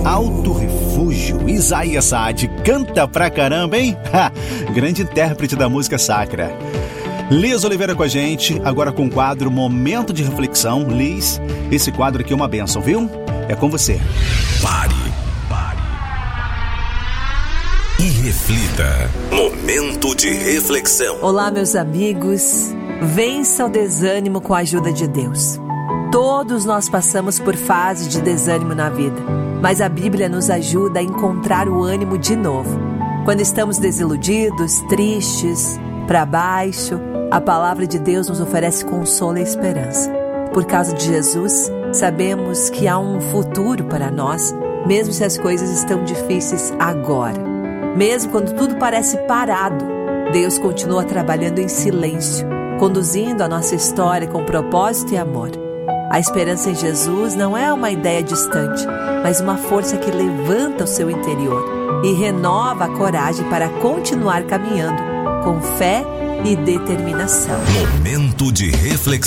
Alto Refúgio, Isaías Saad, canta pra caramba, hein? Grande intérprete da música sacra. Liz Oliveira com a gente, agora com o quadro Momento de Reflexão. Liz, esse quadro aqui é uma bênção, viu? É com você. Pare e reflita. Momento de reflexão. Olá, meus amigos. Vença o desânimo com a ajuda de Deus. Todos nós passamos por fases de desânimo na vida, mas a Bíblia nos ajuda a encontrar o ânimo de novo. Quando estamos desiludidos, tristes, para baixo, a palavra de Deus nos oferece consolo e esperança. Por causa de Jesus, sabemos que há um futuro para nós, mesmo se as coisas estão difíceis agora. Mesmo quando tudo parece parado, Deus continua trabalhando em silêncio, conduzindo a nossa história com propósito e amor. A esperança em Jesus não é uma ideia distante, mas uma força que levanta o seu interior e renova a coragem para continuar caminhando com fé e determinação. Momento de reflexão.